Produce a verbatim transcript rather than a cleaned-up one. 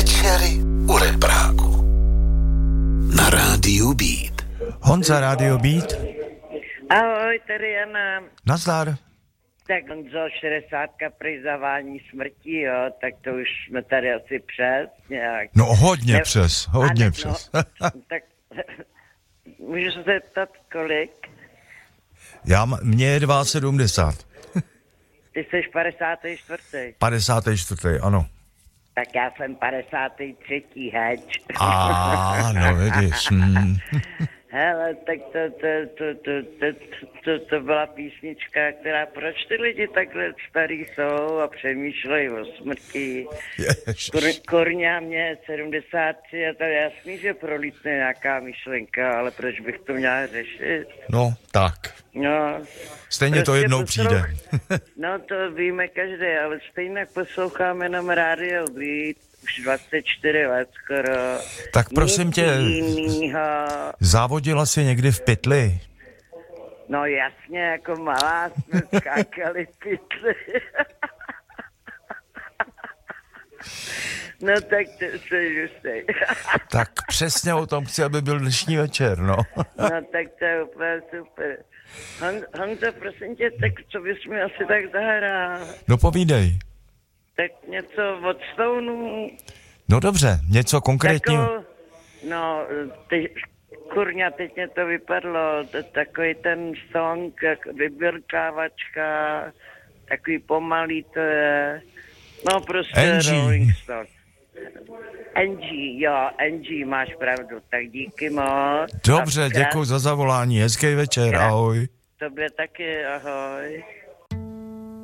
Večery u Repráku. Na rádiu Beat. Honza, rádio Beat. Ahoj, tady Jana. Nazdar. Tak Honzo, šedesátka prý zavání smrti, jo, tak to už jsme tady asi přes nějak. No hodně ne, přes, hodně ne, přes. No, tak můžu se zeptat, kolik? Já, mně je sedmdesát dva. Ty jsi padesátý čtvrtý. padesátý čtvrtý, ano. Tak já jsem padesátý třetí heč. A no vidíš. Mm. Hele, tak to, to, to, to, to, to, to byla písnička, která, proč ty lidi takhle starý jsou a přemýšlejí o smrti. Kur, Kurňa mě sedmdesát tři a to je jasný, že prolítne nějaká myšlenka, ale proč bych to měla řešit? No, tak. No. Stejně prostě to jednou poslouch... přijde. No to víme každý, ale stejně posloucháme jenom rádio Beat. Už dvacet čtyři let skoro. Tak prosím tě, jinýho. Závodila jsi někdy v pytli? No jasně, jako malá jsme skákali pytli. No tak to se žustej. Tak přesně o tom chci, aby byl dnešní večer, no. No tak to je úplně super. Hon, Honzo, prosím tě, tak co bys mi asi tak zahrál? No povídej. Tak něco od Stonů. No dobře, něco konkrétního. Takovou, no, ty, kurňa, teď mě to vypadlo, to, takový ten song, jak vybírkávačka, takový pomalý to je, no prostě Angie. Rolling Stone. Angie, jo, Angie, máš pravdu, tak díky moc. Dobře, děkuji za zavolání, hezký večer, ahoj. Tobě taky, ahoj.